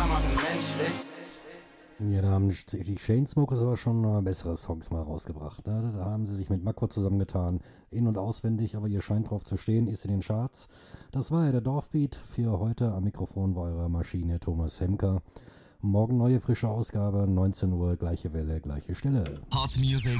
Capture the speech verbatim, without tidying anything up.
Fehler machen menschlich. Ja, da haben die Chainsmokers aber schon äh, bessere Songs mal rausgebracht. Ne? Da haben sie sich mit Mako zusammengetan, in- und auswendig, aber ihr scheint drauf zu stehen, ist in den Charts. Das war ja der Dorfbeat. Für heute am Mikrofon war eure Maschine Thomas Hemker. Morgen neue frische Ausgabe, neunzehn Uhr, gleiche Welle, gleiche Stelle. Hot Music